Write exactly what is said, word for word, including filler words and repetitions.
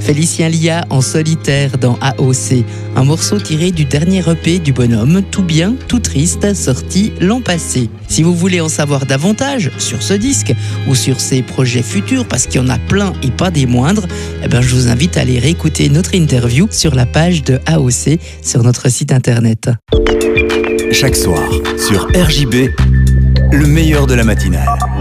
Félicien Lia en solitaire dans A O C, un morceau tiré du dernier E P du bonhomme, Tout bien, tout triste, sorti l'an passé. Si vous voulez en savoir davantage sur ce disque ou sur ses projets futurs, parce qu'il y en a plein et pas des moindres, eh ben je vous invite à aller réécouter notre interview sur la page de A O C sur notre site internet. Chaque soir, sur R J B, le meilleur de la matinale.